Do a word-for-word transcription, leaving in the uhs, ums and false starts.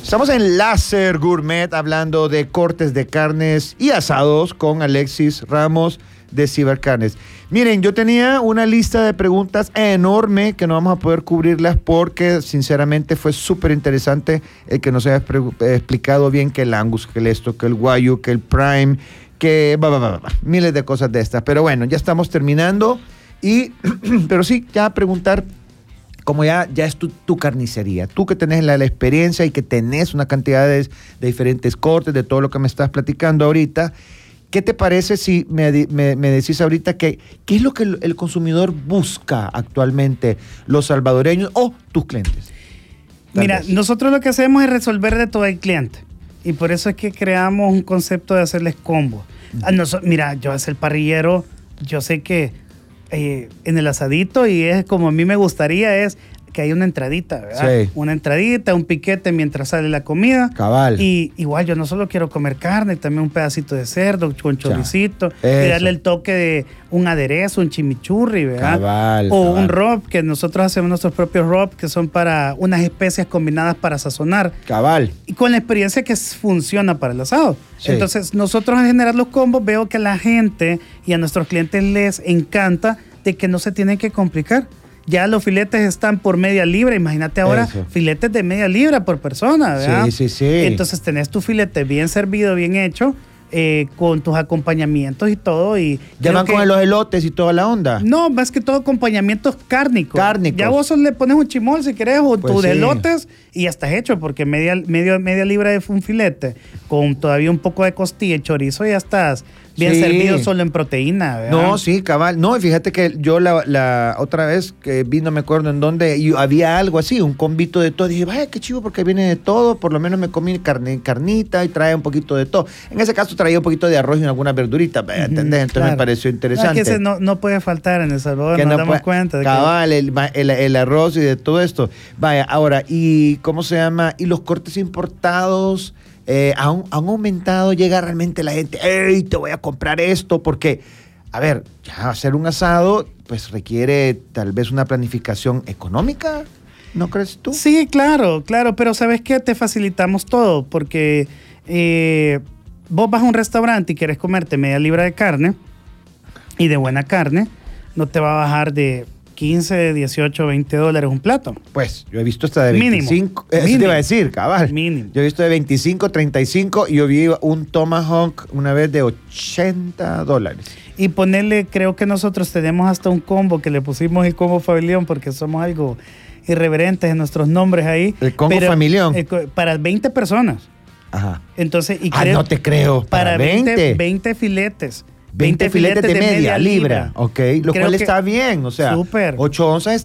Estamos en Láser Gourmet hablando de cortes de carnes y asados con Alexis Ramos de Cibercarnes. Miren, yo tenía una lista de preguntas enorme que no vamos a poder cubrirlas porque sinceramente fue súper interesante el que nos haya explicado bien que el Angus, que el esto, que el Wagyu, que el Prime, que bah, bah, bah, bah, miles de cosas de estas. Pero bueno, ya estamos terminando y, pero sí, ya preguntar, como ya, ya es tu, tu carnicería, tú que tenés la, la experiencia y que tenés una cantidad de, de diferentes cortes, de todo lo que me estás platicando ahorita, ¿qué te parece si me, me, me decís ahorita que qué es lo que el, el consumidor busca actualmente, los salvadoreños o tus clientes? Tal Mira, vez. Nosotros lo que hacemos es resolver de todo el cliente y por eso es que creamos un concepto de hacerles combos. Uh-huh. Mira, yo es el parrillero, yo sé que Eh, en el asadito y es como a mí me gustaría es que haya una entradita, ¿verdad? Sí. Una entradita, un piquete mientras sale la comida. Cabal. Y igual yo no solo quiero comer carne, también un pedacito de cerdo con choricito y darle el toque de un aderezo, un chimichurri, ¿verdad? Cabal, o cabal. un rub, que nosotros hacemos nuestros propios rub, que son para unas especias combinadas para sazonar. Cabal. Y con la experiencia que funciona para el asado. Sí. Entonces, nosotros al generar los combos veo que a la gente y a nuestros clientes les encanta de que no se tienen que complicar. Ya los filetes están por media libra, imagínate ahora, Eso. filetes de media libra por persona, ¿verdad? Sí, sí, sí. Entonces tenés tu filete bien servido, bien hecho, eh, con tus acompañamientos y todo. Y ¿Ya van que, con los elotes y toda la onda? No, más que todo acompañamientos cárnicos. Cárnicos. Ya vos le pones un chimol si querés, o pues tus sí. elotes y ya estás hecho, porque media, media, media libra de un filete con todavía un poco de costilla y chorizo ya estás bien sí. servido solo en proteína, ¿verdad? No, sí, cabal. No, y fíjate que yo la, la otra vez que vi, no me acuerdo en dónde, y había algo así, un combito de todo. Dije, vaya, qué chivo, porque viene de todo. Por lo menos me comí carne, carnita y trae un poquito de todo. En ese caso traía un poquito de arroz y algunas verduritas, ¿entendés? Entonces claro. me pareció interesante. No, es que ese no, no puede faltar en El Salvador, que nos no damos puede, cuenta. De cabal, que... el, el, el arroz y de todo esto. Vaya, ahora, ¿y cómo se llama? Y los cortes importados... Eh, han, han aumentado, llega realmente la gente, ¡ey, te voy a comprar esto! Porque, a ver, ya hacer un asado, pues requiere tal vez una planificación económica, ¿no crees tú? Sí, claro, claro, pero ¿sabes qué? Te facilitamos todo, porque eh, vos vas a un restaurante y quieres comerte media libra de carne, y de buena carne, no te va a bajar de quince, dieciocho, veinte dólares un plato. Pues yo he visto hasta de veinticinco. Mínimo. Eso Mínimo. Te iba a decir, cabal. Mínimo. Yo he visto de veinticinco, treinta y cinco y yo vi un Tomahawk una vez de ochenta dólares. Y ponerle, creo que nosotros tenemos hasta un combo que le pusimos el combo familión porque somos algo irreverentes en nuestros nombres ahí. El combo familión. El, para veinte personas. Ajá. Entonces, y ah, creo, no te creo. Para, para veinte, veinte filetes. veinte filetes de media libra, libra. Ok, lo Creo cual está bien, o sea, super. ocho onzas